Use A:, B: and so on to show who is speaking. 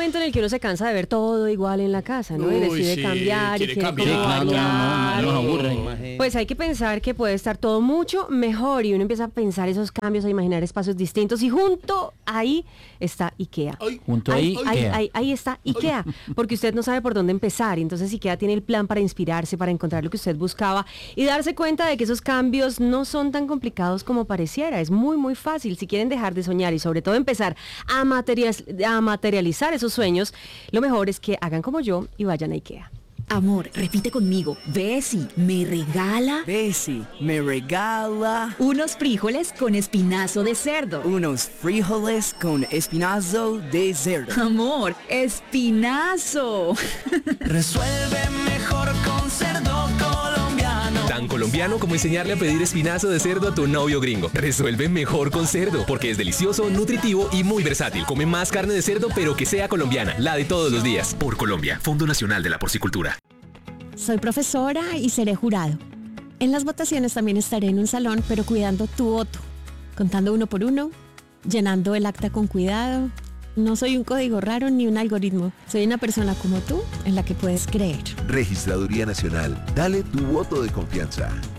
A: momento en el que uno se cansa de ver todo igual en la casa, ¿no? Y decide cambiar y quiere
B: cambiar.
A: como
B: Claro,
A: variar.
B: nos aburre.
A: Pues hay que pensar que puede estar todo mucho mejor y uno empieza a pensar esos cambios, a imaginar espacios distintos y junto ahí está IKEA.
B: Junto ahí, IKEA.
A: Ahí está IKEA, porque usted no sabe por dónde empezar y entonces IKEA tiene el plan para inspirarse, para encontrar lo que usted buscaba y darse cuenta de que esos cambios no son tan complicados como pareciera. Es muy, muy fácil. Si quieren dejar de soñar y sobre todo empezar a materializar esos sueños, lo mejor es que hagan como yo y vayan a IKEA.
C: Amor, repite conmigo. Bessie, me regala...
D: Bessie, me regala...
C: unos frijoles con espinazo de cerdo.
D: Unos frijoles con espinazo de cerdo.
C: Amor, espinazo.
E: Resuelve mejor con cerdo colombiano.
F: Tan colombiano como enseñarle a pedir espinazo de cerdo a tu novio gringo. Resuelve mejor con cerdo, porque es delicioso, nutritivo y muy versátil. Come más carne de cerdo, pero que sea colombiana, la de todos los días. Por Colombia, Fondo Nacional de la Porcicultura.
G: Soy profesora y seré jurado. En las votaciones también estaré en un salón, pero cuidando tu voto, contando uno por uno, llenando el acta con cuidado. No soy un código raro ni un algoritmo. Soy una persona como tú en la que puedes creer.
H: Registraduría Nacional. Dale tu voto de confianza.